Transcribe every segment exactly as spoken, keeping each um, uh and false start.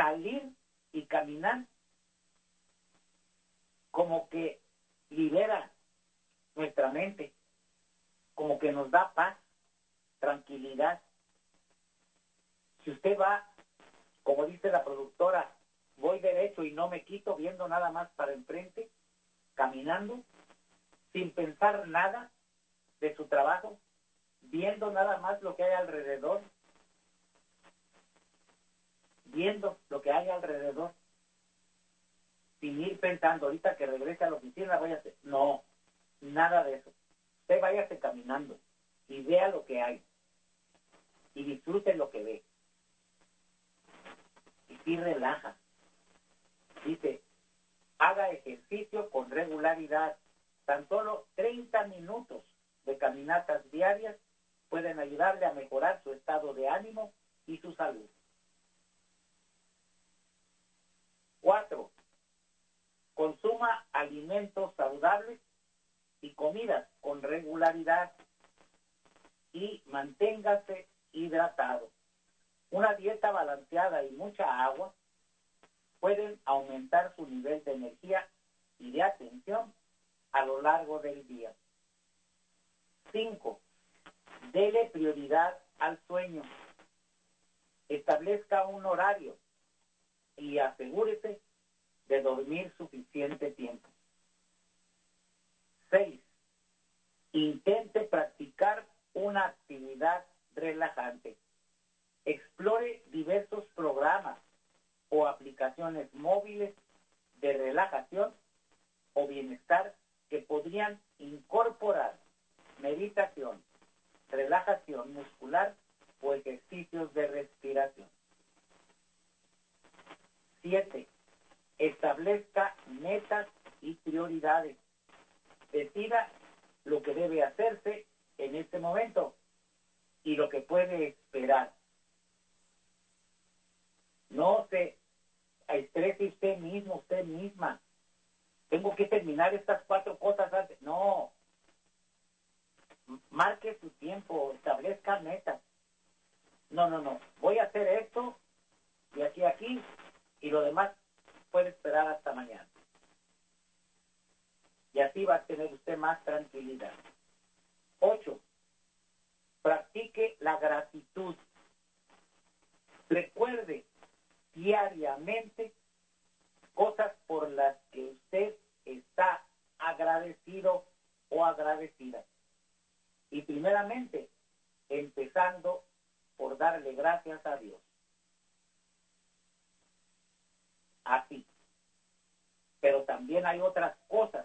salir y caminar como que libera nuestra mente, como que nos da paz, tranquilidad. Si usted va, como dice la productora, voy derecho y no me quito, viendo nada más para enfrente, caminando, sin pensar nada de su trabajo, viendo nada más lo que hay alrededor, viendo lo que hay alrededor, sin ir pensando, ahorita que regrese a la oficina voy a hacer, no, nada de eso. Usted váyase caminando y vea lo que hay y disfrute lo que ve. Y sí relaja. Dice, haga ejercicio con regularidad. Tan solo treinta minutos de caminatas diarias pueden ayudarle a mejorar su estado de ánimo y su salud. Cuatro, consuma alimentos saludables y comidas con regularidad y manténgase hidratado. Una dieta balanceada y mucha agua pueden aumentar su nivel de energía y de atención a lo largo del día. Cinco, dele prioridad al sueño. Establezca un horario y asegúrese de dormir suficiente tiempo. Seis, intente practicar una actividad relajante. Explore diversos programas o aplicaciones móviles de relajación o bienestar que podrían incorporar meditación, relajación muscular o ejercicios de respiración. Siete, establezca metas y prioridades. Decida lo que debe hacerse en este momento y lo que puede esperar. No se estrese usted mismo, usted misma. Tengo que terminar estas cuatro cosas antes. No. Marque su tiempo, establezca metas. No, no, no. Voy a hacer esto de aquí a aquí y lo demás puede esperar hasta mañana. Y así va a tener usted más tranquilidad. Ocho, practique la gratitud. Recuerde diariamente cosas por las que usted está agradecido o agradecida. Y primeramente, empezando por darle gracias a Dios. Así. Pero también hay otras cosas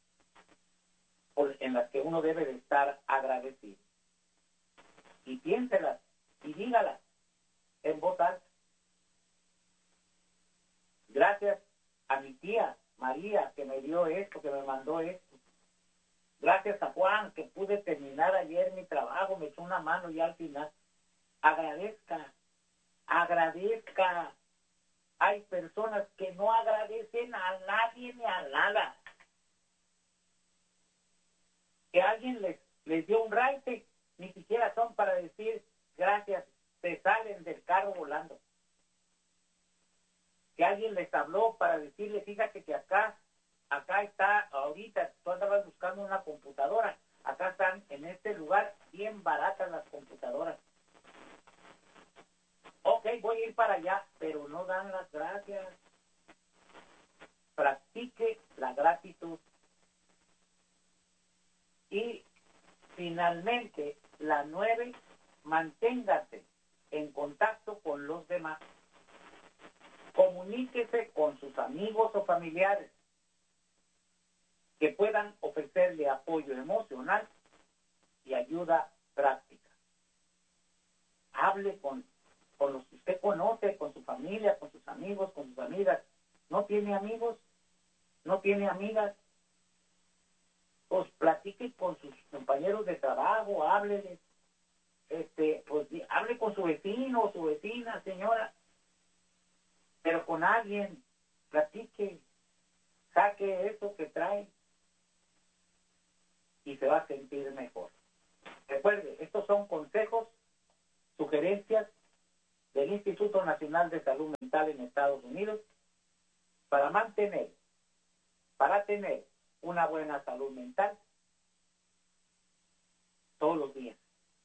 en las que uno debe de estar agradecido. Y piénselas y dígalas en voz alta. Gracias a mi tía María que me dio esto, que me mandó esto. Gracias a Juan que pude terminar ayer mi trabajo, me echó una mano y al final. Agradezca, agradezca. Hay personas que no agradecen a nadie ni a nada. Que alguien les, les dio un raite, ni siquiera son para decir gracias, se salen del carro volando. Que alguien les habló para decirle, fíjate que acá, acá está, ahorita tú andabas buscando una computadora, acá están en este lugar bien baratas las computadoras. Ok, voy a ir para allá, pero no dan las gracias. Practique la gratitud. Y finalmente, la nueve, manténgase en contacto con los demás. Comuníquese con sus amigos o familiares que puedan ofrecerle apoyo emocional y ayuda práctica. Hable con, con los que usted conoce, con su familia, con sus amigos, con sus amigas. ¿No tiene amigos? ¿No tiene amigas? Pues platique con sus compañeros de trabajo, hábleles. Este, pues hable con su vecino o su vecina, señora. Pero con alguien, platique, saque eso que trae y se va a sentir mejor. Recuerde, estos son consejos, sugerencias del Instituto Nacional de Salud Mental en Estados Unidos para mantener, para tener una buena salud mental todos los días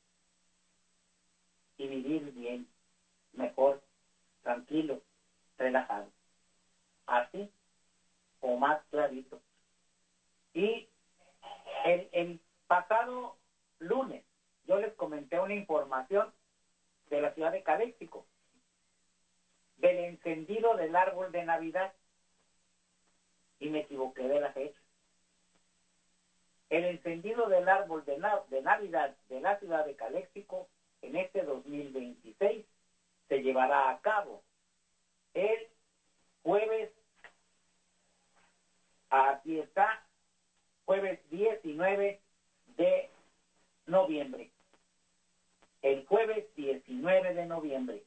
y vivir bien, mejor, tranquilo, relajado. Así o más clarito. Y el, el pasado lunes yo les comenté una información de la ciudad de Caléxico, del encendido del árbol de Navidad, y me equivoqué de la fecha. El encendido del árbol de, na- de Navidad de la ciudad de Caléxico en este dos mil veintiséis se llevará a cabo el jueves, aquí está, jueves diecinueve de noviembre. El jueves diecinueve de noviembre,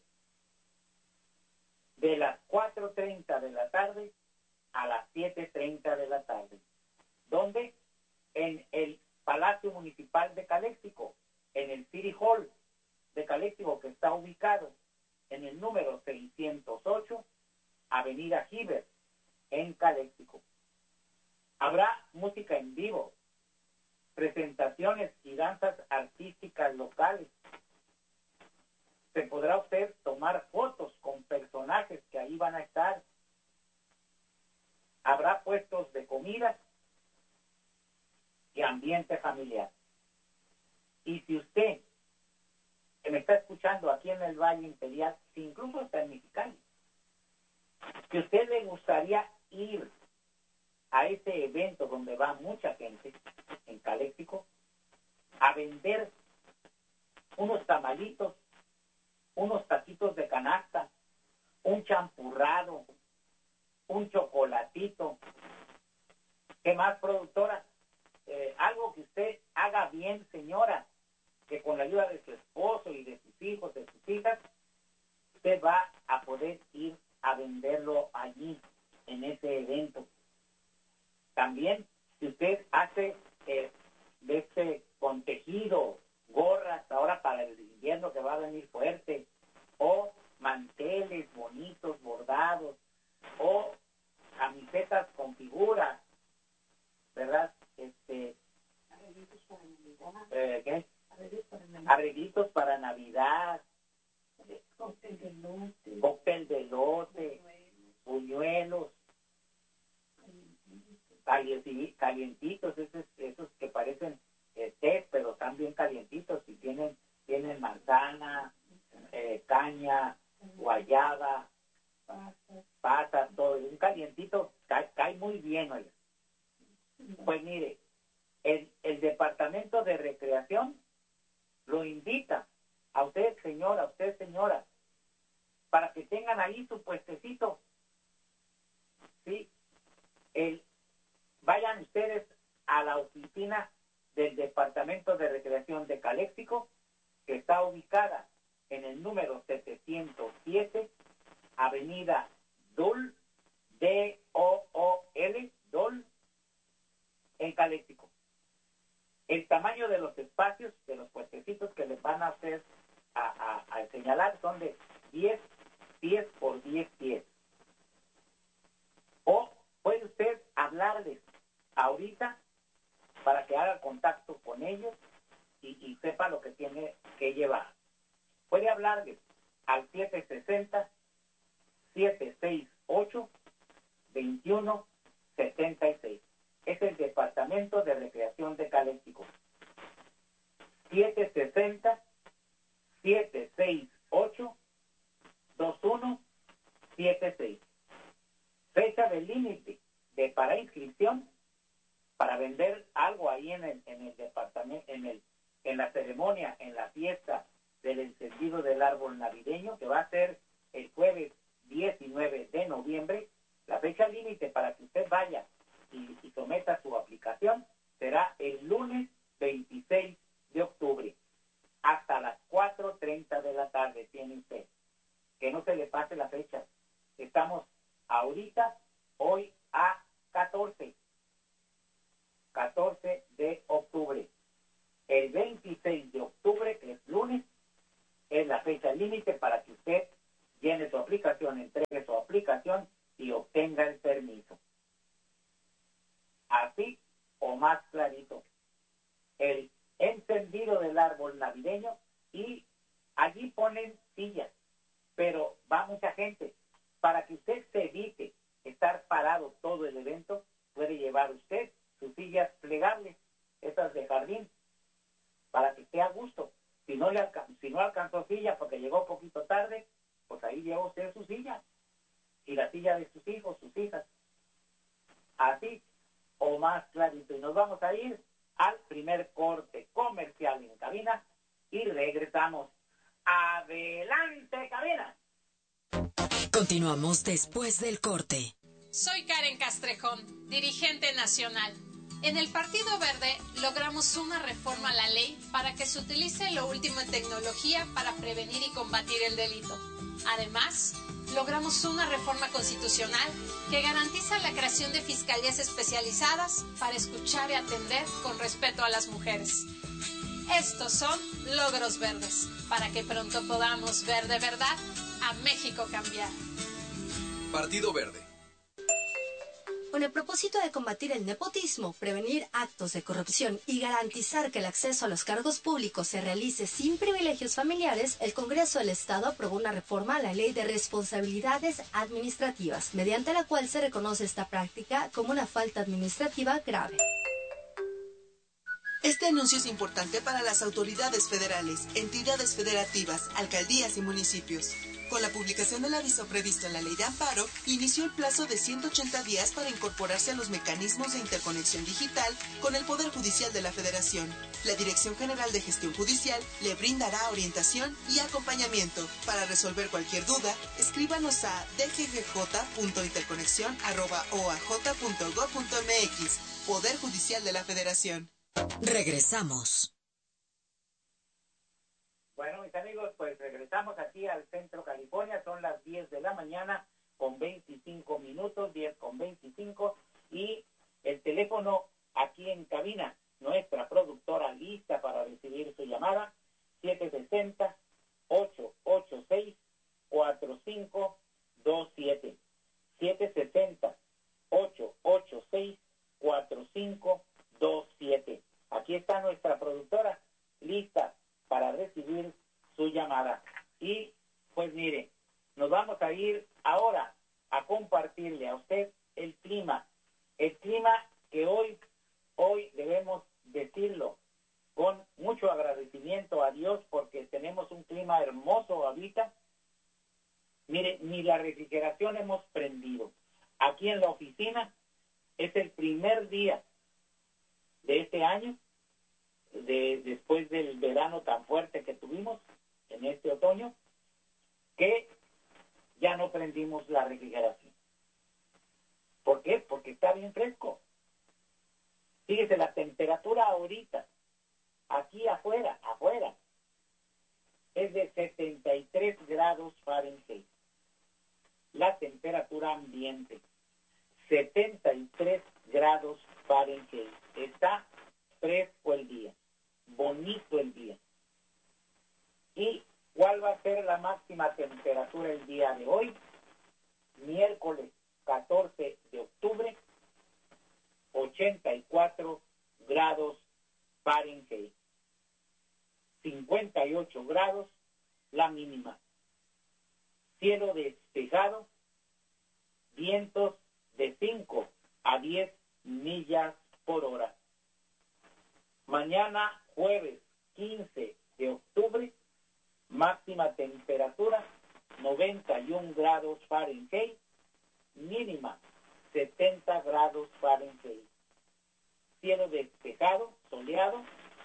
de las cuatro treinta de la tarde a las siete treinta de la tarde. ¿Dónde? En el Palacio Municipal de Caléxico, en el City Hall de Caléxico, que está ubicado en el número seiscientos ocho, Avenida Giver, en Caléxico. Habrá música en vivo, presentaciones y danzas artísticas locales. Se podrá usted tomar fotos con personajes que ahí van a estar. Habrá puestos de comida y ambiente familiar. Y si usted, que me está escuchando aquí en el Valle Imperial, incluso está en Mexicali, que usted le gustaría ir a ese evento donde va mucha gente en Caléxico a vender unos tamalitos, unos taquitos de canasta, un champurrado, un chocolatito. ¿Qué más, productora? Eh, algo que usted haga bien, señora, que con la ayuda de su esposo y de sus hijos, de sus hijas, usted va a poder ir a venderlo allí, en ese evento. También, si usted hace eh, de este con tejido, gorras ahora para el invierno que va a venir fuerte, o manteles bonitos, bordados, o camisetas con figuras, ¿verdad? Este, eh, ¿qué? Arreglitos para Navidad, cóctel de lote, cóctel de lote, buñuelos, calientitos, esos, esos que parecen eh, té, pero están bien calientitos y tienen, tienen manzana, eh, caña, guayaba, pasas, todo. Un calientito cae, cae muy bien, oiga. Pues mire, el, el Departamento de Recreación lo invita a usted, señora, a usted, señora, para que tengan ahí su puestecito. ¿Sí? El, vayan ustedes a la oficina del Departamento de Recreación de Caléxico, que está ubicada en el número setecientos siete, Avenida Dol, D O O L, Dol, en Caléxico. El tamaño de los espacios, de los puestecitos que les van a hacer a, a, a señalar, son de diez pies por diez pies. O puede usted hablarles ahorita para que haga contacto con ellos y, y sepa lo que tiene que llevar. Puede hablarles al siete sesenta, siete sesenta y ocho, veintiuno setenta y seis. Es el Departamento de Recreación de Caléxico. siete sesenta, siete sesenta y ocho, veintiuno setenta y seis. Fecha de límite de para inscripción para vender algo ahí en el en el departamento, en el en la ceremonia, en la fiesta del encendido del árbol navideño, que va a ser el jueves diecinueve de noviembre. La fecha límite para que usted vaya y, y someta su aplicación será el lunes veintiséis de octubre hasta las cuatro treinta de la tarde. Tiene usted que no se le pase la fecha. Estamos ahorita, hoy a catorce de octubre. El veintiséis de octubre, que es lunes, es la fecha límite para que usted y la silla de sus hijos, sus hijas. Así o más clarito. Y nos vamos a ir al primer corte comercial en cabina y regresamos. ¡Adelante, cabina! Continuamos después del corte. Soy Karen Castrejón, dirigente nacional. En el Partido Verde logramos una reforma a la ley para que se utilice lo último en tecnología para prevenir y combatir el delito. Además, logramos una reforma constitucional que garantiza la creación de fiscalías especializadas para escuchar y atender con respeto a las mujeres. Estos son logros verdes, para que pronto podamos ver de verdad a México cambiar. Partido Verde. Con el propósito de combatir el nepotismo, prevenir actos de corrupción y garantizar que el acceso a los cargos públicos se realice sin privilegios familiares, el Congreso del Estado aprobó una reforma a la Ley de Responsabilidades Administrativas, mediante la cual se reconoce esta práctica como una falta administrativa grave. Este anuncio es importante para las autoridades federales, entidades federativas, alcaldías y municipios. Con la publicación del aviso previsto en la Ley de Amparo, inició el plazo de ciento ochenta días para incorporarse a los mecanismos de interconexión digital con el Poder Judicial de la Federación. La Dirección General de Gestión Judicial le brindará orientación y acompañamiento. Para resolver cualquier duda, escríbanos a d g g j punto interconexión arroba o a j punto gob punto m x. Poder Judicial de la Federación. Regresamos. Bueno, mis amigos, pues regresamos aquí al Centro California. Son las diez de la mañana con veinticinco minutos, diez con veinticinco. Y el teléfono aquí en cabina, nuestra productora lista para recibir su llamada, siete seis cero, ocho ocho seis, cuatro cinco dos siete. siete seis cero, ocho ocho seis, cuatro cinco dos siete. Aquí está nuestra productora lista para recibir su llamada. Y pues mire, nos vamos a ir ahora a compartirle a usted el clima, el clima que hoy, hoy debemos decirlo con mucho agradecimiento a Dios porque tenemos un clima hermoso ahorita. Mire, ni la refrigeración hemos prendido. Aquí en la oficina es el primer día de este año, de después del verano tan fuerte que tuvimos en este otoño, que ya no prendimos la refrigeración. ¿Por qué? Porque está bien fresco. Fíjese la temperatura ahorita, aquí afuera, afuera, es de setenta y tres grados Fahrenheit. La temperatura ambiente, setenta y tres grados Fahrenheit. Está fresco el día, bonito el día. ¿Y cuál va a ser la máxima temperatura el día de hoy? Miércoles catorce de octubre, ochenta y cuatro grados Fahrenheit. cincuenta y ocho grados la mínima. Cielo despejado, vientos de cinco a diez millas por hora. Mañana, jueves quince de octubre, máxima temperatura noventa y un grados Fahrenheit, mínima setenta grados Fahrenheit. Cielo despejado, soleado,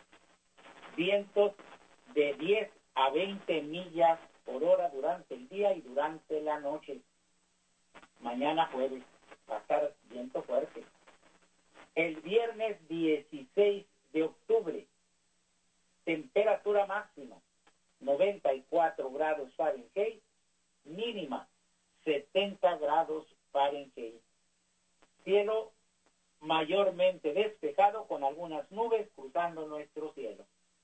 vientos de diez a veinte millas por hora durante el día y durante la noche. Mañana jueves va a estar viento fuerte. El viernes dieciséis de octubre, temperatura máxima noventa y cuatro grados Fahrenheit, mínima setenta grados Fahrenheit. Cielo mayormente despejado con algunas nubes cruzando nuestro cielo.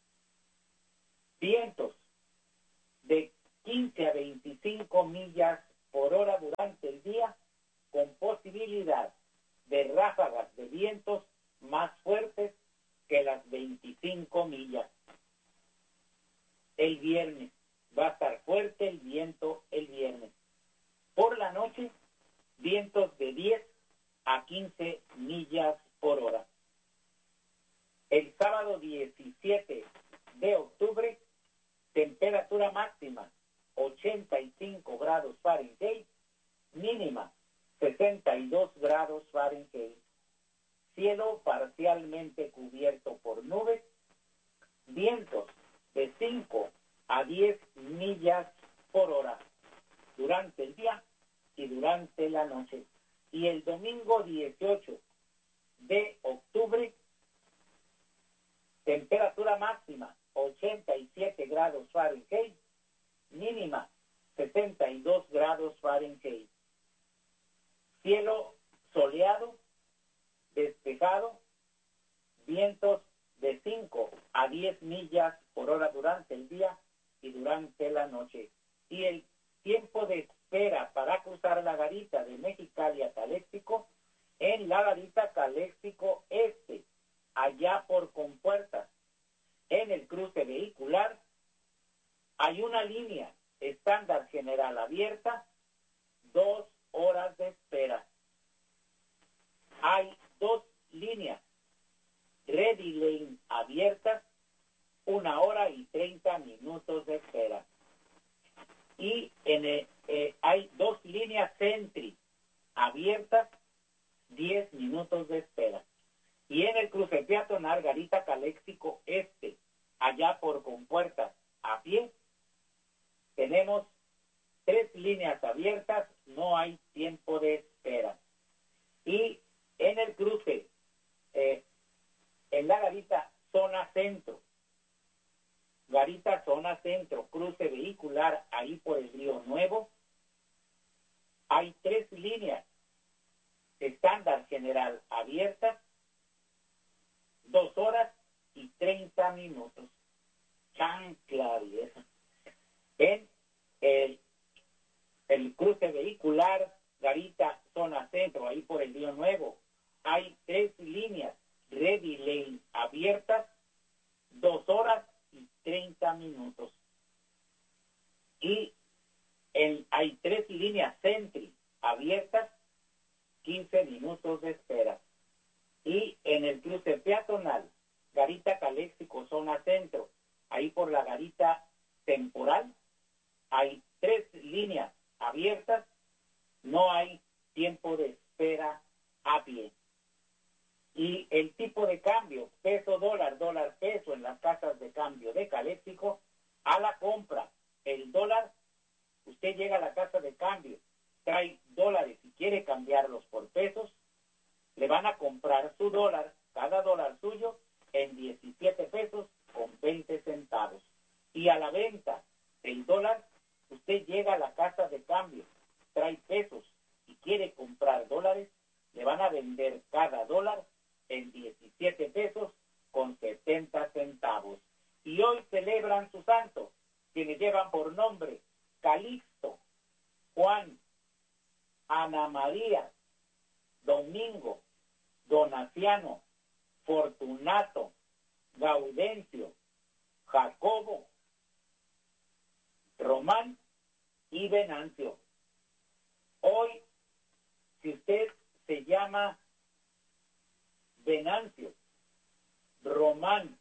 Vientos de quince a veinticinco millas por hora durante el día, con posibilidad de ráfagas de vientos más fuertes que las veinticinco millas. El viernes va a estar fuerte el viento el viernes. Por la noche, vientos de diez a quince millas por hora. El sábado diecisiete de octubre, temperatura máxima ochenta y cinco grados Fahrenheit, mínima sesenta y dos grados Fahrenheit, cielo parcialmente cubierto por nubes, vientos de cinco a diez millas por hora durante el día y durante la noche. Y el domingo dieciocho de octubre, temperatura máxima ochenta y siete grados Fahrenheit, mínima sesenta y dos grados Fahrenheit. Cielo soleado, despejado, vientos de cinco a diez millas por hora durante el día y durante la noche. Y el tiempo de espera para cruzar la garita de Mexicali a Caléxico, en la garita Caléxico Este, allá por Compuertas, en el cruce vehicular, hay una línea estándar general abierta, dos horas de espera. Hay dos líneas Ready Lane abiertas, una hora y treinta minutos de espera. Y en el, eh, hay dos líneas Sentry abiertas, diez minutos de espera. Y en el cruce peatonal Garita Caléxico Este, allá por Compuertas, a pie, tenemos tres líneas abiertas, no hay tiempo de espera. Y en el cruce, eh, en la garita zona centro, garita zona centro, cruce vehicular ahí por el Río Nuevo, hay tres líneas estándar general abiertas, dos horas y treinta minutos. Chancla vieja. En el, el cruce vehicular garita zona centro, ahí por el Río Nuevo, hay tres líneas Ready Lane abiertas, dos horas y treinta minutos. Y en, hay tres líneas Sentry abiertas, quince minutos de espera. Y en el cruce peatonal, Garita Caléxico, zona centro, ahí por la garita temporal, hay tres líneas abiertas, no hay tiempo de espera a pie. Y el tipo de cambio, peso dólar, dólar peso en las casas de cambio de Caléxico, a la compra, el dólar, usted llega a la casa de cambio, trae dólares y quiere cambiarlos por pesos, le van a comprar su dólar, cada dólar suyo, en diecisiete pesos con veinte centavos. Y a la venta del dólar, usted llega a la casa de cambio, trae pesos y quiere comprar dólares, le van a vender cada dólar en diecisiete pesos con setenta centavos. Y hoy celebran su santo, quienes llevan por nombre Calixto, Juan, Ana María, Domingo, Donaciano, Fortunato, Gaudencio, Jacobo, Román y Venancio. Hoy, si usted se llama Venancio, Román,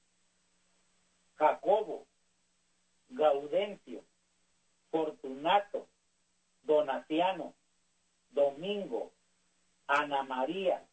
Jacobo, Gaudencio, Fortunato, Donaciano, Domingo, Ana María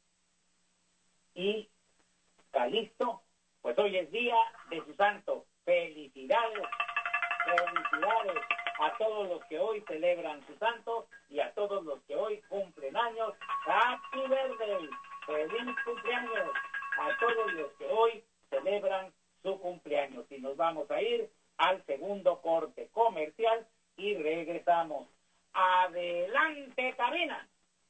y Calixto, pues hoy es día de su santo. Felicidades, felicidades a todos los que hoy celebran su santo y a todos los que hoy cumplen años. Happy birthday, feliz cumpleaños a todos los que hoy celebran su cumpleaños. Y nos vamos a ir al segundo corte comercial y regresamos. Adelante, cabina.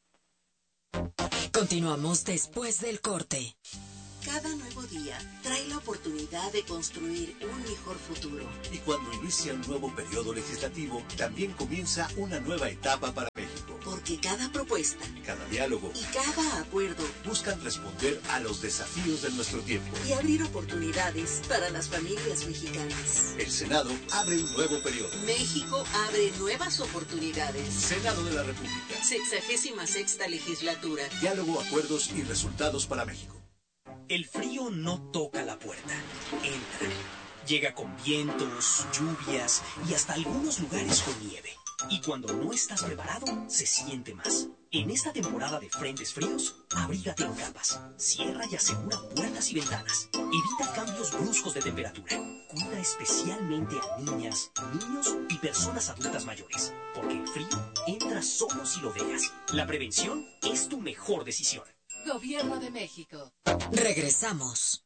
Continuamos después del corte. Cada nuevo día trae la oportunidad de construir un mejor futuro. Y cuando inicia un nuevo periodo legislativo, también comienza una nueva etapa para México. Porque cada propuesta, cada diálogo y cada acuerdo buscan responder a los desafíos de nuestro tiempo y abrir oportunidades para las familias mexicanas. El Senado abre un nuevo periodo. México abre nuevas oportunidades. Senado de la República. Sexagésima sexta legislatura. Diálogo, acuerdos y resultados para México. El frío no toca la puerta, entra. Llega con vientos, lluvias y hasta algunos lugares con nieve. Y cuando no estás preparado, se siente más. En esta temporada de frentes fríos, abrígate en capas. Cierra y asegura puertas y ventanas. Evita cambios bruscos de temperatura. Cuida especialmente a niñas, niños y personas adultas mayores, porque el frío entra solo si lo dejas. La prevención es tu mejor decisión. Gobierno de México. Regresamos.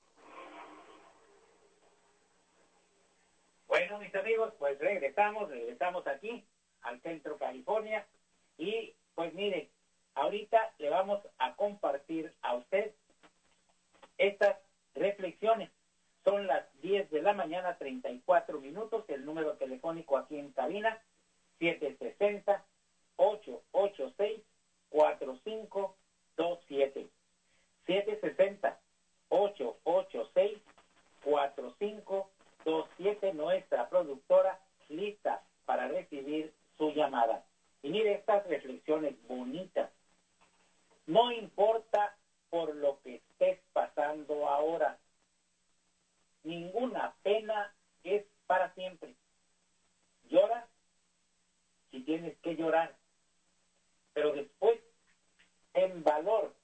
Bueno, mis amigos, pues regresamos, regresamos aquí al Centro California y pues mire, ahorita le vamos a compartir a usted estas reflexiones. Son las diez de la mañana, treinta y cuatro minutos, el número telefónico aquí en cabina, siete seis cero, ocho ocho seis, cuatro cinco dos siete. siete seis cero, ocho ocho seis, cuatro cinco dos siete, nuestra productora lista para recibir su llamada. Y mire estas reflexiones bonitas. No importa por lo que estés pasando ahora, ninguna pena es para siempre. Llora si tienes que llorar, pero después ten valor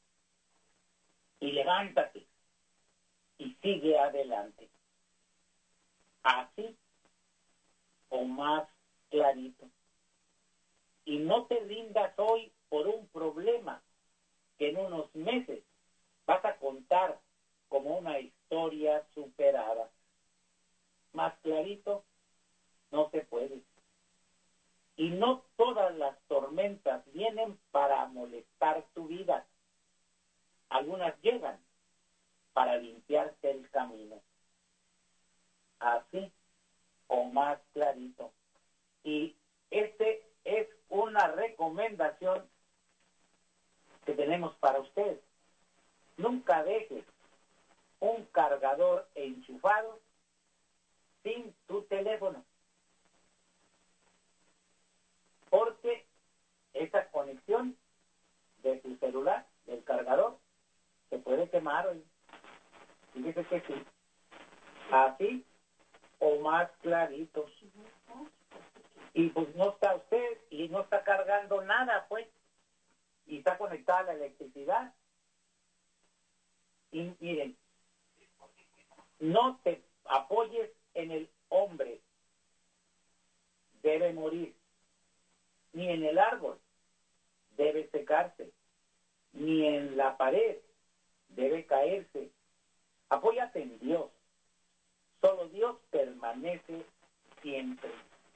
y levántate y sigue adelante. Así o más clarito. Y no te rindas hoy por un problema que en unos meses vas a contar como una historia superada. Más clarito no se puede. Y no todas las tormentas vienen para molestar tu vida. Algunas llegan para limpiarte el camino. Así o más clarito. Y este es una recomendación que tenemos para usted. Nunca dejes un cargador enchufado sin tu teléfono, porque esa conexión de tu celular, del cargador, se puede quemar hoy. Fíjese que sí. Así o más clarito. Y pues no está usted y no está cargando nada, pues, y está conectada a la electricidad. Y miren, no te apoyes en el hombre, debe morir, ni en el árbol, debe secarse, ni en la pared, debe caerse. Apóyate en Dios, solo Dios permanece siempre.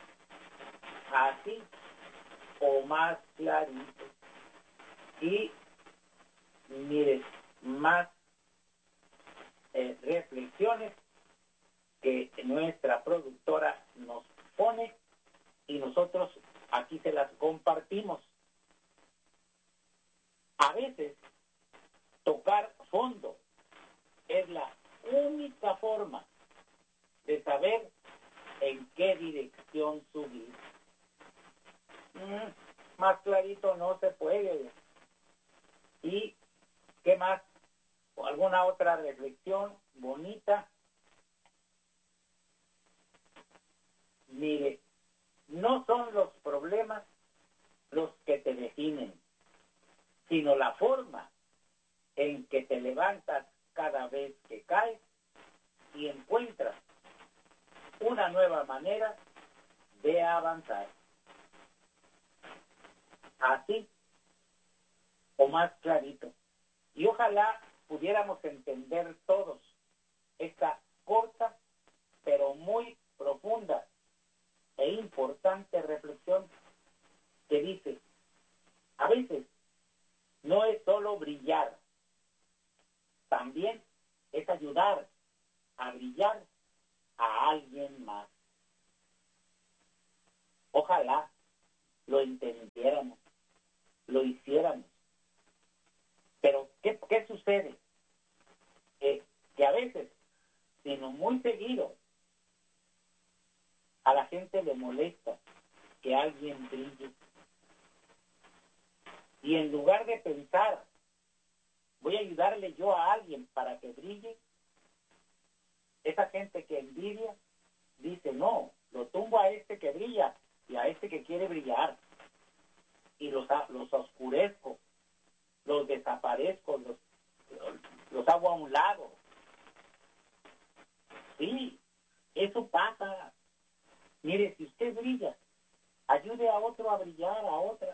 Así o más clarito. Y mire, más eh, reflexiones que nuestra productora nos pone y nosotros aquí se las compartimos. A veces tocar fondo es la única forma de saber en qué dirección subir. Mm, más clarito no se puede. ¿Y qué más? ¿Alguna otra reflexión bonita? Mire, no son los problemas los que te definen, sino la forma en que te levantas cada vez que caes y encuentras una nueva manera de avanzar. Así o más clarito. Y ojalá pudiéramos entender todos esta corta pero muy profunda e importante reflexión que dice, a veces no es solo brillar, también es ayudar a brillar a alguien más. Ojalá lo entendiéramos, lo hiciéramos. Pero, ¿qué, qué sucede? Eh, que a veces, sino muy seguido, a la gente le molesta que alguien brille. Y en lugar de pensar, voy a ayudarle yo a alguien para que brille, esa gente que envidia dice, no, lo tumbo a este que brilla y a este que quiere brillar, y los, los oscurezco, los desaparezco, los, los hago a un lado. Sí, eso pasa. Mire, si usted brilla, ayude a otro a brillar, a otra.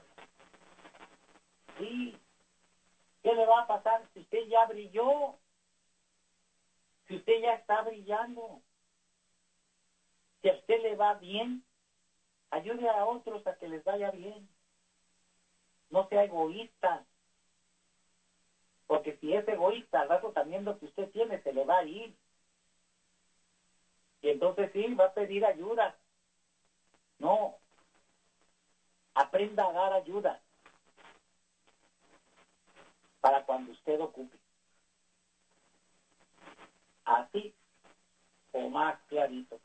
Sí. ¿Qué le va a pasar si usted ya brilló? Si usted ya está brillando. Si a usted le va bien, ayude a otros a que les vaya bien. No sea egoísta. Porque si es egoísta, al rato también lo que usted tiene se le va a ir. Y entonces sí, va a pedir ayuda. No. Aprenda a dar ayuda para cuando usted ocupe. Así o más clarito.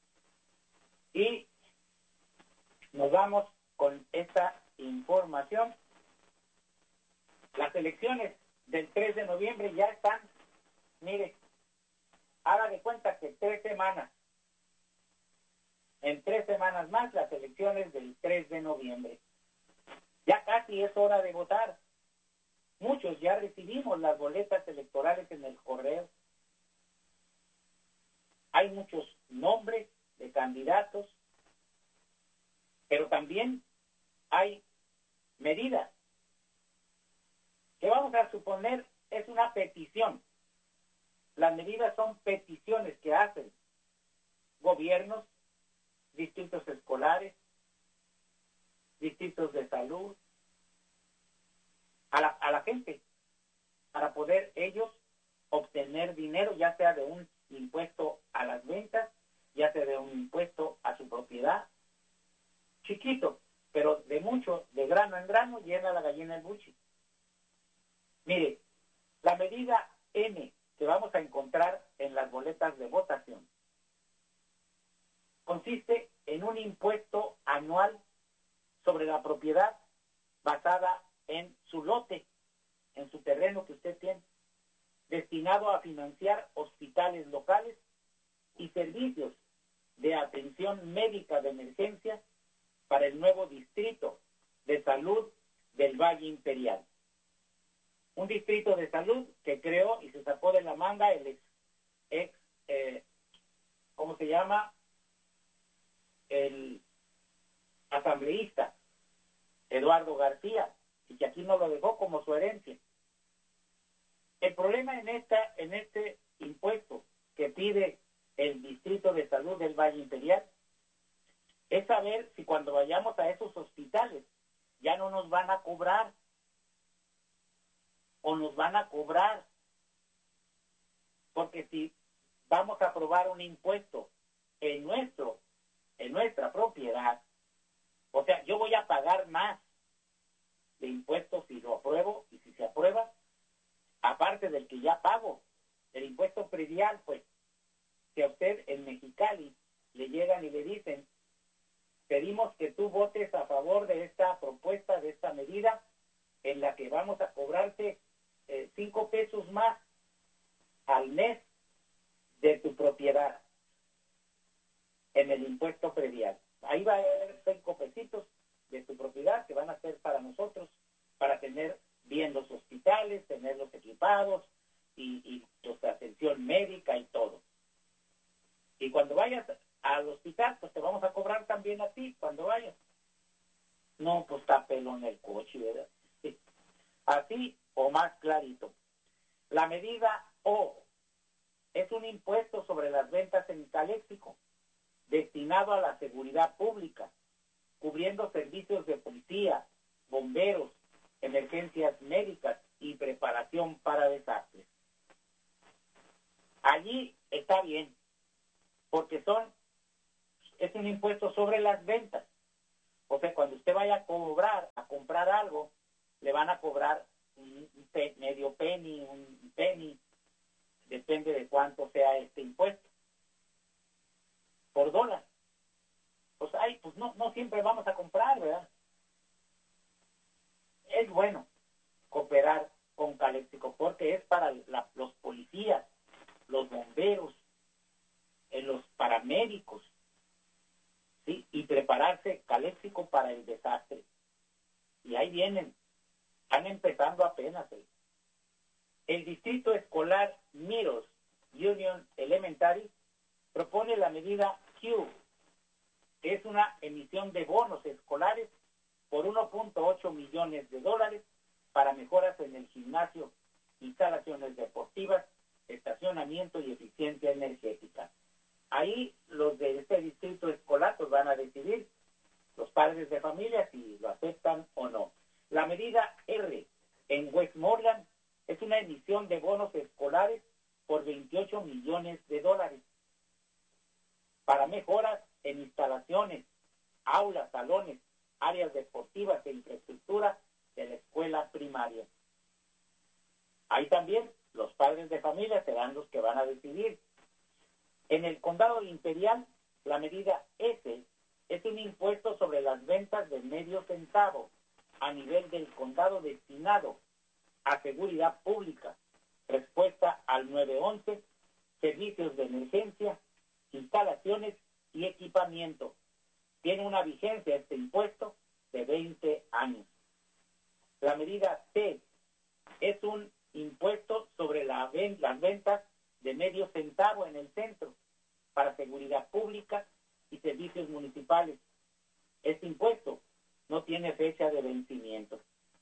Y nos vamos con esta información. Las elecciones del tres de noviembre ya están. Mire, haga de cuenta que tres semanas. En tres semanas más las elecciones del tres de noviembre. Ya casi es hora de votar. Muchos ya recibimos las boletas electorales en el correo. Hay muchos nombres de candidatos, pero también hay medidas que vamos a suponer es una petición. Las medidas son peticiones que hacen gobiernos, distritos escolares, distritos de salud, a la, a la gente, para poder ellos obtener dinero, ya sea de un impuesto a las ventas, ya sea de un impuesto a su propiedad, chiquito, pero de mucho, de grano en grano, llena la gallina el buche. Mire, la medida N que vamos a encontrar en las boletas de votación consiste en un impuesto anual sobre la propiedad basada en su lote, en su terreno que usted tiene, destinado a financiar hospitales locales y servicios de atención médica de emergencia para el nuevo distrito de salud del Valle Imperial. Un distrito de salud que creó y se sacó de la manga el ex, ex eh, ¿cómo se llama? El asambleísta Eduardo García, y que aquí no lo dejó como su herencia. El problema en esta, en este impuesto que pide el Distrito de Salud del Valle Imperial es saber si cuando vayamos a esos hospitales ya no nos van a cobrar o nos van a cobrar, porque si vamos a aprobar un impuesto en nuestro, en nuestra propiedad, o sea, yo voy a pagar más de impuestos si lo apruebo, y si se aprueba, aparte del que ya pago, el impuesto predial, pues, si a usted en Mexicali le llegan y le dicen, pedimos que tú votes a favor de esta propuesta, de esta medida, en la que vamos a cobrarte eh, cinco pesos más al mes de tu propiedad en el impuesto predial. Ahí va a haber cinco pesitos de tu propiedad que van a ser para nosotros, para tener bien los hospitales, tenerlos equipados y, y pues, atención médica y todo. Y cuando vayas al hospital, pues te vamos a cobrar también a ti cuando vayas. No, pues está pelón el coche, ¿verdad? Sí. Así o más clarito. La medida O es un impuesto sobre las ventas en Caléxico, destinado a la seguridad pública, cubriendo servicios de policía, bomberos, emergencias médicas y preparación para desastres. Allí está bien, porque son es un impuesto sobre las ventas. O sea, cuando usted vaya a cobrar, a comprar algo, le van a cobrar un, un pe, medio penny, un penny, depende de cuánto sea este impuesto, por dólar. Pues, ay, pues no, no siempre vamos a comprar, ¿verdad? Es bueno cooperar con Caléxico porque es para la, los policías, los bomberos, eh, los paramédicos, ¿sí? ¿sí? Y prepararse caléxico para el desastre. Y ahí vienen, están empezando apenas. ¿eh? El Distrito Escolar Miros Union Elementary propone la medida Q, que es una emisión de bonos escolares por uno punto ocho millones de dólares para mejoras en el gimnasio, instalaciones deportivas, estacionamiento y eficiencia energética. Ahí los de este distrito escolar pues, van a decidir, los padres de familia, si lo aceptan o no. La medida R en Westmoreland es una emisión de bonos escolares por veintiocho millones de dólares para mejoras en instalaciones, aulas, salones, áreas deportivas e infraestructura de la escuela primaria. Ahí también los padres de familia serán los que van a decidir. En el condado imperial, la medida S es un impuesto sobre las ventas de medio centavo a nivel del condado destinado a seguridad pública, respuesta al nueve once, servicios de emergencia, instalaciones y equipamiento. Tiene una vigencia este impuesto de veinte años. La medida T es un impuesto sobre la ven- las ventas de medio centavo en el centro para seguridad pública y servicios municipales. Este impuesto no tiene fecha de vencimiento.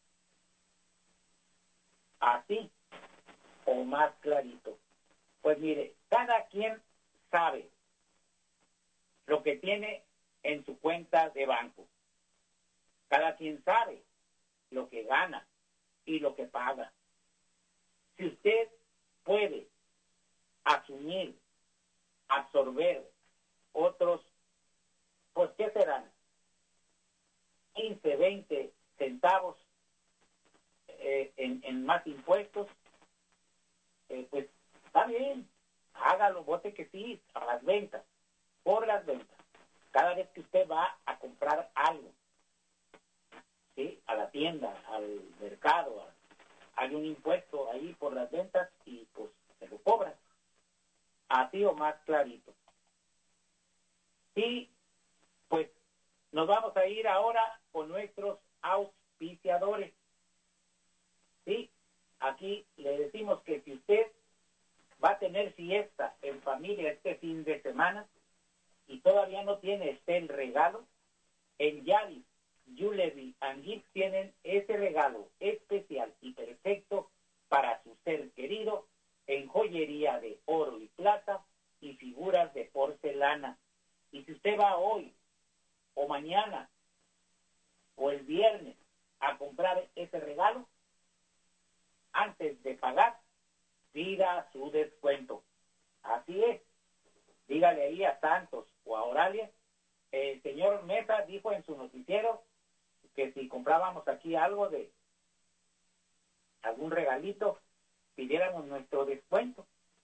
Así o más clarito. Pues mire, cada quien sabe lo que tiene en su cuenta de banco. Cada quien sabe lo que gana y lo que paga. Si usted puede asumir, absorber otros, pues ¿qué serán? quince, veinte centavos eh, en, en más impuestos, eh, pues está bien, hágalo, vote que sí, a las ventas, por las ventas. Cada vez que usted va a comprar algo, ¿sí? A la tienda, al mercado, a, hay un impuesto ahí por las ventas y pues se lo cobran. Así o más clarito. Y pues nos vamos a ir ahora con nuestros auspiciadores. ¿Sí? Aquí le decimos que si usted va a tener fiesta en familia este fin de semana y todavía no tiene este el regalo, en Yaris, Jewelry and Gifts tienen ese regalo especial y perfecto para su ser querido en joyería de oro y plata y figuras de porcelana. Y si usted va hoy o mañana o el viernes a comprar ese regalo, antes de pagar, pida su descuento. Así es. Dígale ahí a Santos o a Oralia. El señor Mesa dijo en su noticiero que si comprábamos aquí algo de algún regalito, pidiéramos nuestro descuento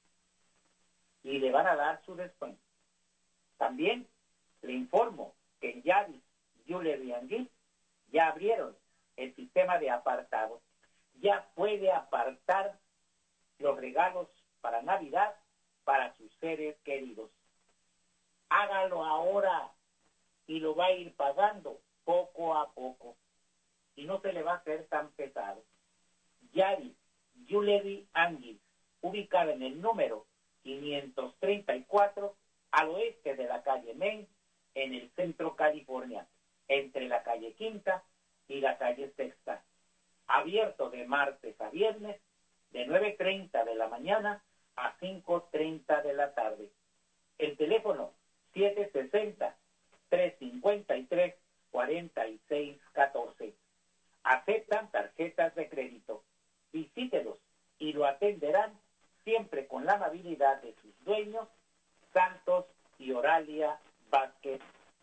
y le van a dar su descuento. También le informo que en Yaris, Jewelry and Gifts ya abrieron el sistema de apartado. Ya puede apartar los regalos para Navidad para sus seres queridos. Hágalo ahora y lo va a ir pagando poco a poco y no se le va a hacer tan pesado. Yaris, Jewelry and Gifts, ubicada en el número quinientos treinta y cuatro al oeste de la calle Main, en el centro California, entre la calle Quinta y la calle Sexta. Abierto de martes a viernes, de nueve treinta de la mañana a cinco treinta de la tarde. El teléfono siete sesenta, trescientos cincuenta y tres, cuarenta y seis catorce. Aceptan tarjetas de crédito. Visítelos y lo atenderán siempre con la amabilidad de sus dueños, Santos y Oralia Vázquez.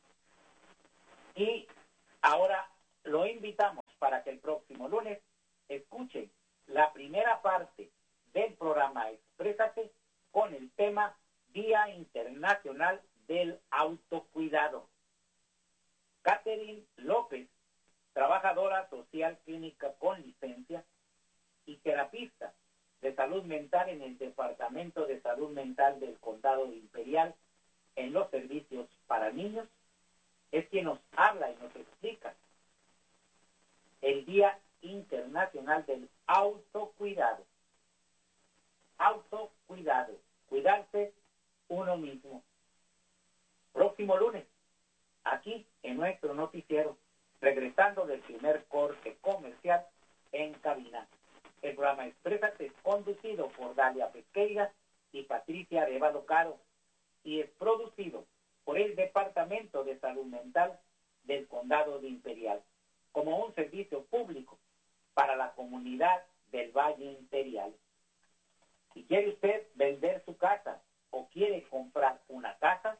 Y ahora lo invitamos para que el próximo lunes escuche la primera parte del programa Exprésate con el tema Día Internacional del Autocuidado. Catherine López, trabajadora social clínica con licencia y terapista de salud mental en el Departamento de Salud Mental del Condado Imperial en los servicios para niños, es quien nos habla y nos explica el Día Internacional del Autocuidado. Autocuidado, cuidarse uno mismo. Próximo lunes, aquí en nuestro noticiero, regresando del primer corte comercial en cabina. El programa Exprésate es conducido por Dalia Pesqueira y Patricia Arevalo Caro y es producido por el Departamento de Salud Mental del Condado de Imperial como un servicio público para la comunidad del Valle Imperial. Si quiere usted vender su casa o quiere comprar una casa,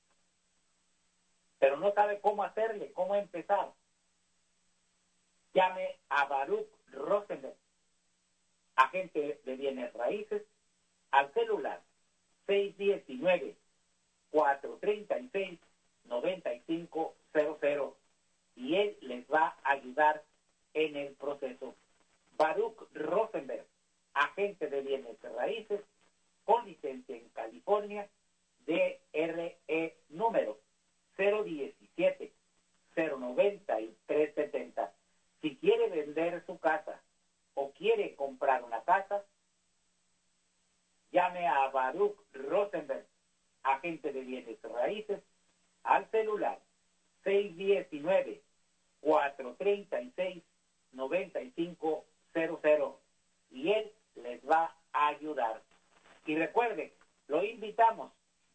pero no sabe cómo hacerle, cómo empezar, llame a Baruch Rosenberg, agente de bienes raíces, al celular seis uno nueve, cuatro tres seis, nueve cinco cero cero y él les va a ayudar en el proceso. Baruch Rosenberg, agente de bienes raíces, con licencia en California, D R E número cero diecisiete, cero noventa y tres setenta. Si quiere vender su casa o quiere comprar una casa, llame a Baruch Rosenberg, agente de bienes raíces, al celular seis uno nueve, cuatro tres seis, nueve cinco cero cero y él les va a ayudar. Y recuerden, lo invitamos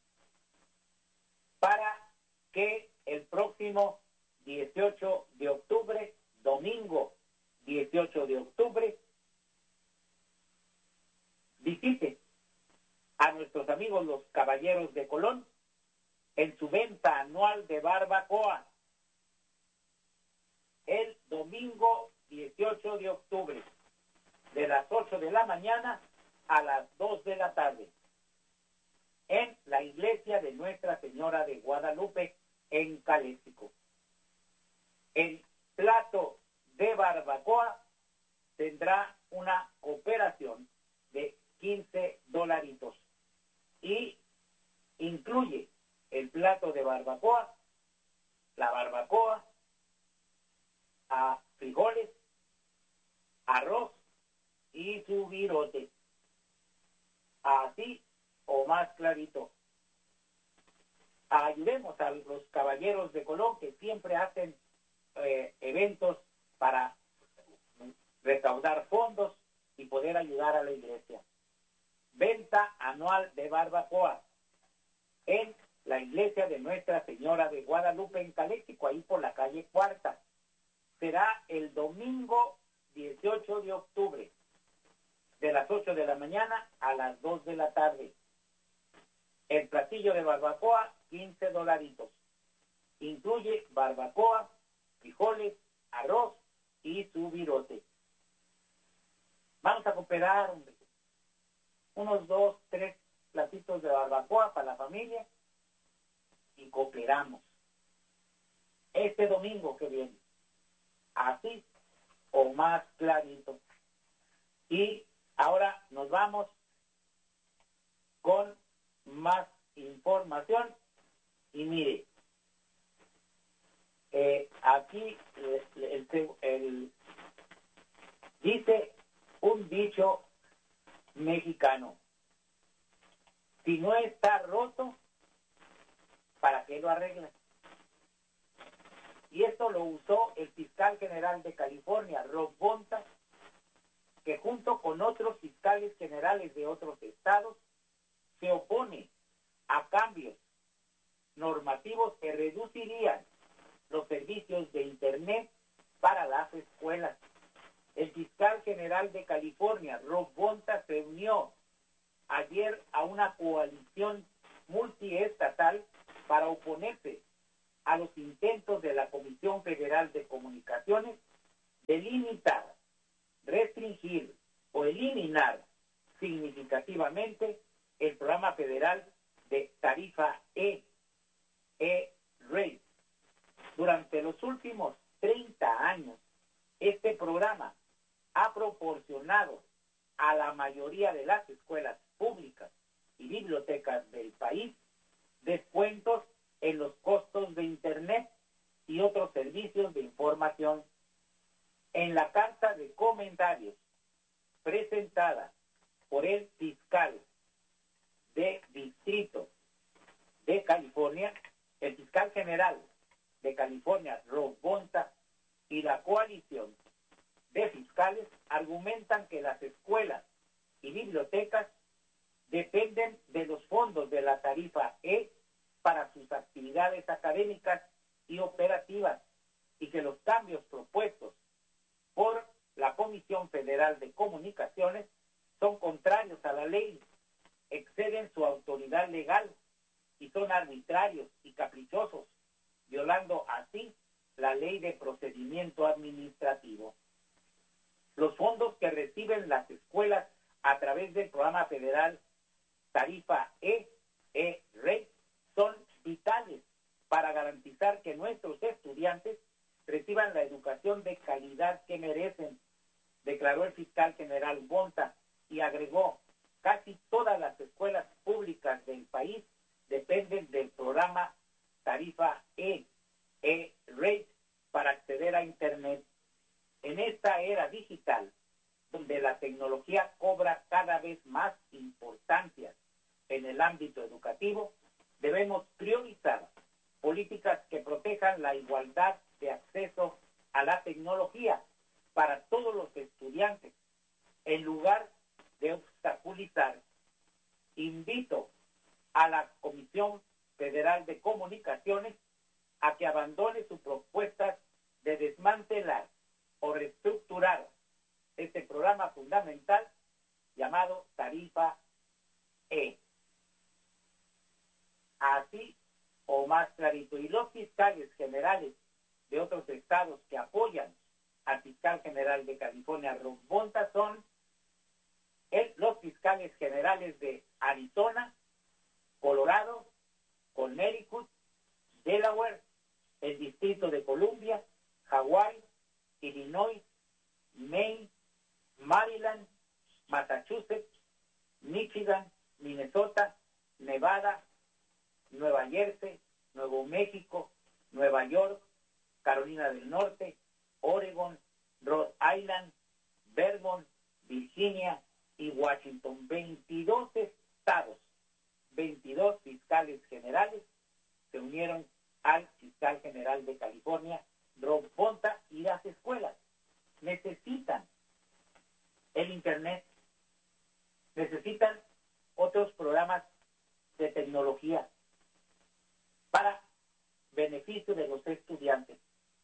para que el próximo dieciocho de octubre, domingo dieciocho de octubre, visite a nuestros amigos los Caballeros de Colón en su venta anual de barbacoa. El domingo dieciocho de octubre, de las ocho de la mañana a las dos de la tarde, en la iglesia de Nuestra Señora de Guadalupe, en Caléxico. El plato de barbacoa tendrá una cooperación de quince dolaritos y incluye el plato de barbacoa, la barbacoa, a frijoles, arroz y su virote. Así o más clarito. Ayudemos a los Caballeros de Colón que siempre hacen eh, eventos para recaudar fondos y poder ayudar a la iglesia. Venta anual de barbacoa en la iglesia de Nuestra Señora de Guadalupe en Caléxico, ahí por la calle Cuarta. Será el domingo dieciocho de octubre, de las ocho de la mañana a las dos de la tarde. El platillo de barbacoa, quince dolaritos. Incluye barbacoa, frijoles, arroz y su virote. Vamos a cooperar, hombre, unos dos, tres platitos de barbacoa para la familia y cooperamos. Este domingo que viene, así o más clarito. Y ahora nos vamos con más información y mire, eh, aquí eh, el, el, el, dice un dicho mexicano: si no está roto, ¿para qué lo arreglas? Y esto lo usó el fiscal general de California, Rob Bonta, que junto con otros fiscales generales de otros estados se opone a cambios normativos que reducirían los servicios de Internet para las escuelas. El fiscal general de California, Rob Bonta, se unió ayer a una coalición multiestatal para oponerse a los intentos de la Comisión Federal de Comunicaciones de limitar, restringir o eliminar significativamente el programa federal de tarifa E, E-Rate. Durante los últimos treinta años, este programa ha proporcionado a la mayoría de las escuelas públicas y bibliotecas del país descuentos en los costos de Internet y otros servicios de información. En la carta de comentarios presentada por el fiscal de distrito de California, el fiscal general de California, Rob Bonta, y la coalición de fiscales argumentan que las escuelas y bibliotecas dependen de los fondos de la tarifa E para sus actividades académicas y operativas, y que los cambios propuestos por la Comisión Federal de Comunicaciones son contrarios a la ley, exceden su autoridad legal y son arbitrarios y caprichosos, violando así la ley de procedimiento administrativo. Los fondos que reciben las escuelas a través del programa federal Tarifa E, E-Rate, son vitales para garantizar que nuestros estudiantes reciban la educación de calidad que merecen, declaró el fiscal general Bonta, y agregó: casi todas las escuelas públicas del país dependen del programa Tarifa E, E-Rate, para acceder a Internet. En esta era digital, donde la tecnología cobra cada vez más importancia en el ámbito educativo, debemos priorizar políticas que protejan la igualdad de acceso a la tecnología para todos los estudiantes, en lugar de obstaculizar. Invito a la Comisión Federal de Comunicaciones a que abandone sus propuestas de desmantelar o reestructurar este programa fundamental llamado Tarifa E. Así o más clarito. Y los fiscales generales de otros estados que apoyan al fiscal general de California, Rob Bonta, son el, los fiscales generales de Arizona, Colorado, Connecticut, Delaware, el Distrito de Columbia, Hawái, Illinois, Maine, Maryland, Massachusetts, Michigan, Minnesota, Nevada, Nueva Jersey, Nuevo México, Nueva York, Carolina del Norte, Oregon, Rhode Island, Vermont, Virginia y Washington. veintidós estados, veintidós fiscales generales se unieron al fiscal general de California, Rob Bonta, y las escuelas necesitan el Internet, necesitan otros programas de tecnología para beneficio de los estudiantes.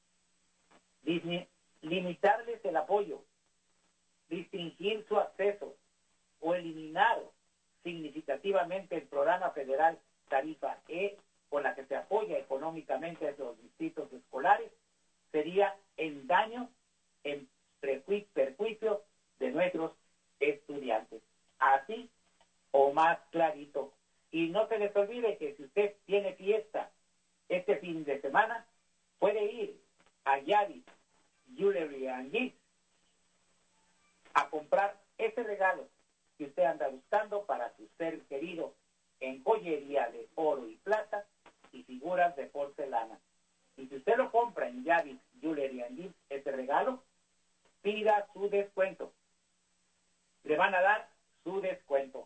Limitarles el apoyo, restringir su acceso o eliminar significativamente el programa federal Tarifa E, con la que se apoya económicamente a los distritos escolares, sería en daño, en perjuicio de nuestros estudiantes. Así o más clarito. Y no se les olvide que si usted tiene fiesta este fin de semana, puede ir a Yavis Jewelry and Gifts a comprar ese regalo que usted anda buscando para su ser querido en joyería de oro y plata y figuras de porcelana. Y si usted lo compra en Yavis Jewelry and Gifts, ese regalo, pida su descuento. Le van a dar su descuento.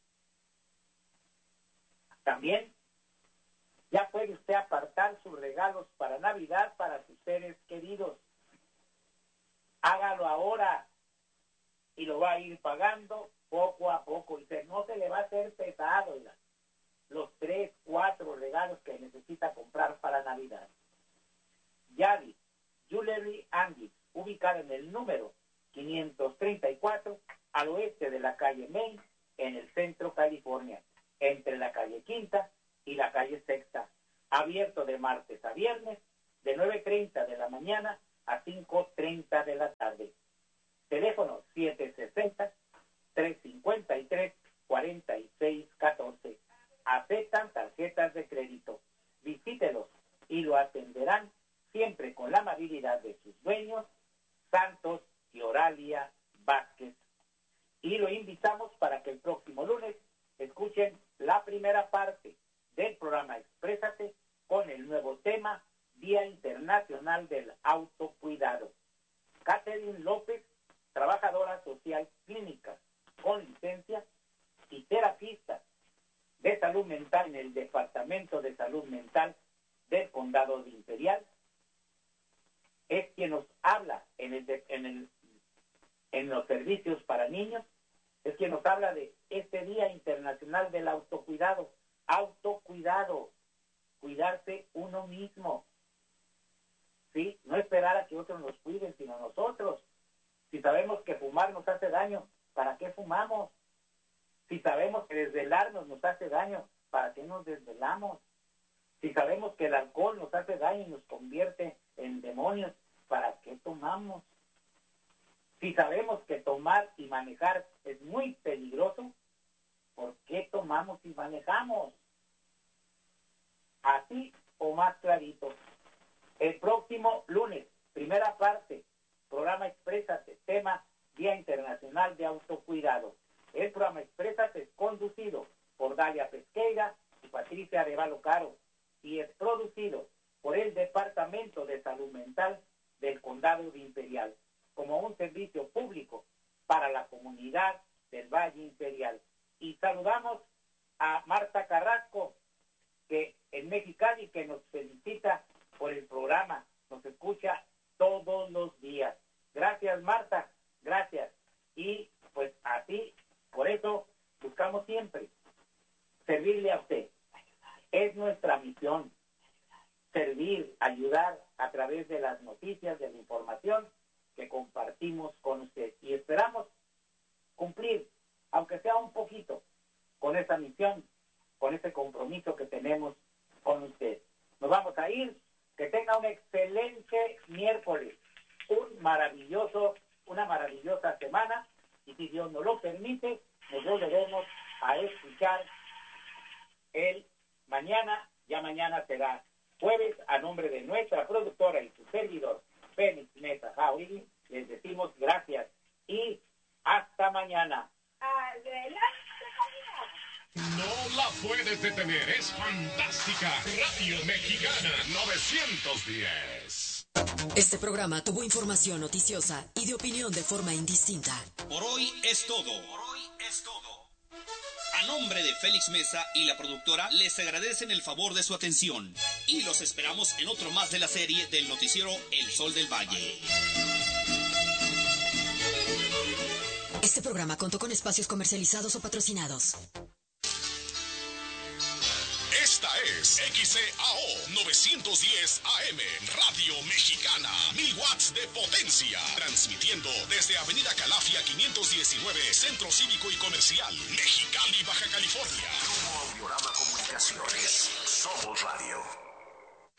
También ya puede usted apartar sus regalos para Navidad para sus seres queridos. Hágalo ahora y lo va a ir pagando poco a poco. Y no se le va a hacer pesado, oiga, los tres, cuatro regalos que necesita comprar para Navidad. Yavis Jewelry and Gifts, ubicada en el número quinientos treinta y cuatro, al oeste de la calle Main, en el centro California, entre la calle Quinta y la calle Sexta. Abierto de martes a viernes, de nueve treinta de la mañana a cinco treinta de la tarde. Teléfono siete sesenta, tres cincuenta y tres, cuarenta y seis catorce. Aceptan tarjetas de crédito. Visítelos y lo atenderán siempre con la amabilidad de sus dueños, Santos y Oralia Vázquez. Y lo invitamos para que el próximo lunes escuchen la primera parte del programa Exprésate con el nuevo tema Día Internacional Catherine López, trabajadora social clínica con licencia y terapista de salud mental en el Departamento de Salud Mental del Condado de Imperial. Es quien nos habla en, el de, en, el, en los servicios para niños, es quien nos habla de este Día Internacional del Autocuidado. Autocuidado, cuidarse uno mismo, ¿sí? No esperar a que otros nos cuiden, sino nosotros. Si sabemos que fumar nos hace daño, ¿para qué fumamos? Si sabemos que desvelarnos nos hace daño, ¿para qué nos desvelamos? Si sabemos que el alcohol nos hace daño y nos convierte en demonios, ¿para qué tomamos? Si sabemos que tomar y manejar es muy peligroso, ¿por qué tomamos y manejamos? Así o más clarito. El próximo lunes, primera parte, programa Exprésate, tema Día Internacional de Autocuidado. El programa Exprésate es conducido por Dalia Pesqueira y Patricia Arevalo Caro y es producido por el Departamento de Salud Mental del Condado de Imperial como un servicio público para la comunidad del Valle Imperial. Y saludamos a Marta Carrasco, que en Mexicali, que nos felicita por el programa, nos escucha todos los días. Gracias, Marta, gracias. Y pues así, por eso buscamos siempre servirle a usted. Es nuestra misión, servir, ayudar a través de las noticias, de la información que compartimos con usted. Y esperamos cumplir, aunque sea un poquito, con esa misión, con ese compromiso que tenemos con usted. Nos vamos a ir. Que tenga un excelente miércoles, un maravilloso, una maravillosa semana, y si Dios nos lo permite, nos volveremos a escuchar el mañana. Ya mañana será jueves. A nombre de nuestra productora y su servidor, Félix Mesa Jauregui, les decimos gracias y hasta mañana. Adelante. No la puedes detener, es fantástica. Radio Mexicana novecientos diez. Este programa tuvo información noticiosa y de opinión de forma indistinta. Por hoy es todo. Por hoy es todo. A nombre de Félix Mesa y la productora, les agradecen el favor de su atención. Y los esperamos en otro más de la serie del noticiero El Sol del Valle. Este programa contó con espacios comercializados o patrocinados. Esta es X C A O novecientos diez A M, Radio Mexicana, mil watts de potencia, transmitiendo desde Avenida Calafia quinientos diecinueve, Centro Cívico y Comercial, Mexicali, Baja California. Grupo Audiorama Comunicaciones, somos radio.